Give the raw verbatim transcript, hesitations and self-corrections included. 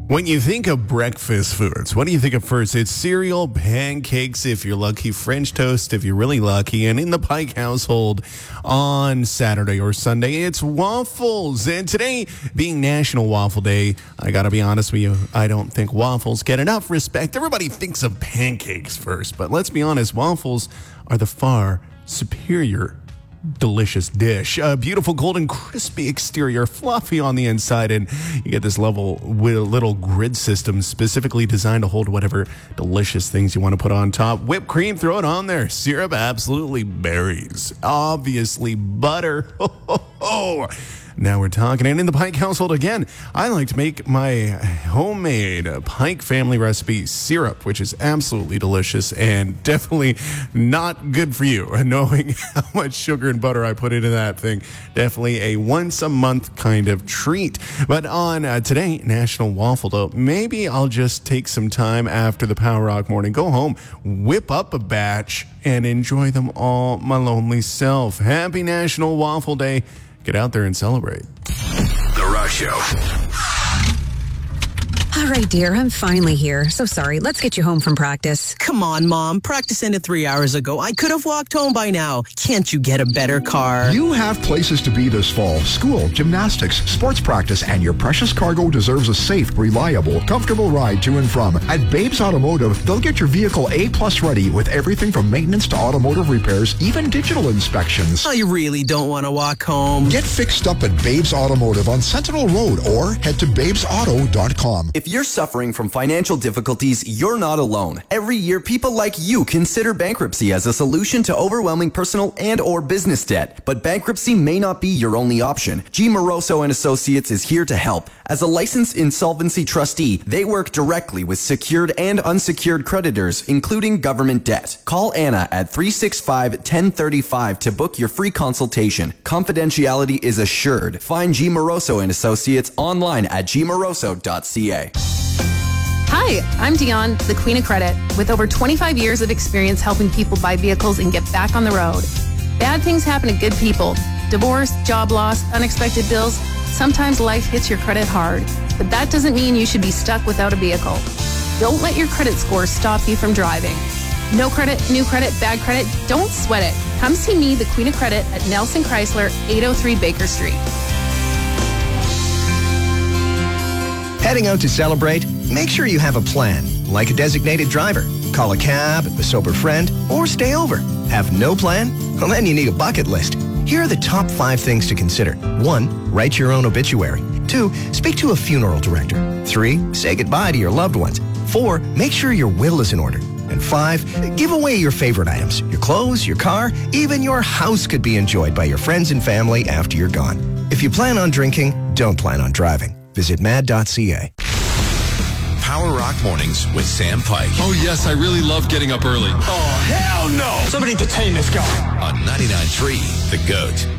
When you think of breakfast foods, what do you think of first? It's cereal, pancakes, if you're lucky, French toast, if you're really lucky, and in the Pike household on Saturday or Sunday, it's waffles. And today, being National Waffle Day, I gotta be honest with you, I don't think waffles get enough respect. Everybody thinks of pancakes first, but let's be honest, waffles are the far superior delicious dish. A beautiful golden crispy exterior, fluffy on the inside, and you get this level with a little grid system specifically designed to hold whatever delicious things you want to put on top. Whipped cream, throw it on there. Syrup, absolutely. Berries, obviously. Butter. Ho, ho, ho. Now we're talking. And in the Pike household, again, I like to make my homemade Pike family recipe syrup, which is absolutely delicious and definitely not good for you. Knowing how much sugar and butter I put into that thing, definitely a once a month kind of treat. But on uh, today, National Waffle Day, maybe I'll just take some time after the Power Rock morning, go home, whip up a batch, and enjoy them all my lonely self. Happy National Waffle Day. Get out there and celebrate. The Rush Show. All right, dear, I'm finally here. So sorry. Let's get you home from practice. Come on, Mom. Practice ended three hours ago. I could have walked home by now. Can't you get a better car? You have places to be this fall. School, gymnastics, sports practice, and your precious cargo deserves a safe, reliable, comfortable ride to and from. At Babes Automotive, they'll get your vehicle A-plus ready with everything from maintenance to automotive repairs, even digital inspections. I really don't want to walk home. Get fixed up at Babes Automotive on Sentinel Road or head to babes auto dot com. If you're suffering from financial difficulties, you're not alone. Every year, people like you consider bankruptcy as a solution to overwhelming personal and or business debt. But bankruptcy may not be your only option. G. Moroso and Associates is here to help. As a licensed insolvency trustee, they work directly with secured and unsecured creditors, including government debt. Call Anna at three six five, one oh three five to book your free consultation. Confidentiality is assured. Find G. Moroso and Associates online at g moroso dot c a. Hi, I'm Dion, the Queen of Credit, with over twenty-five years of experience helping people buy vehicles and get back on the road. Bad things happen to good people. Divorce, job loss, unexpected bills. Sometimes life hits your credit hard, but that doesn't mean you should be stuck without a vehicle. Don't let your credit score stop you from driving. No credit, new credit, bad credit, don't sweat it. Come see me, the Queen of Credit, at Nelson Chrysler, eight oh three Baker Street. Heading out to celebrate? Make sure you have a plan, like a designated driver. Call a cab, a sober friend, or stay over. Have no plan? Well, then you need a bucket list. Here are the top five things to consider. One, write your own obituary. Two, speak to a funeral director. Three, say goodbye to your loved ones. Four, make sure your will is in order. And five, give away your favorite items. Your clothes, your car, even your house could be enjoyed by your friends and family after you're gone. If you plan on drinking, don't plan on driving. Visit mad dot c a. Power Rock Mornings with Sam Pike. Oh, yes, I really love getting up early. Oh, hell no! Somebody detain this guy. On ninety-nine point three, The Goat.